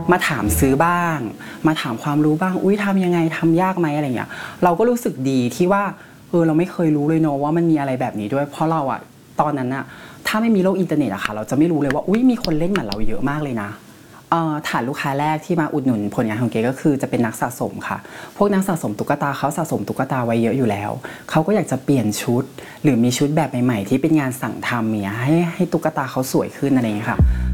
มาถามซื้อบ้างมาถามความรู้บ้างอุ้ยทำยังไงทำยากไหมอะไรเงี้ยเราก็รู้สึกดีที่ว่าเราไม่เคยรู้เลยเนาะว่ามันมีอะไรแบบนี้ด้วยเพราะเราอะตอนนั้นอะถ้าไม่มีโลกอินเทอร์เน็ตอะค่ะเราจะไม่รู้เลยว่าอุ้ยมีคนเล่นเหมือนเราเยอะมากเลยนะฐานลูกค้าแรกที่มาอุดหนุนผลงานของเก๋ก็คือจะเป็นนักสะสมค่ะพวกนักสะสมตุ๊กตาเขาสะสมตุ๊กตาไว้เยอะอยู่แล้วเขาก็อยากจะเปลี่ยนชุดหรือมีชุดแบบใหม่ๆที่เป็นงานสั่งทำเนี่ยให้ตุ๊กตาเขาสวยขึ้นอะไรอย่างเงี้ยค่ะ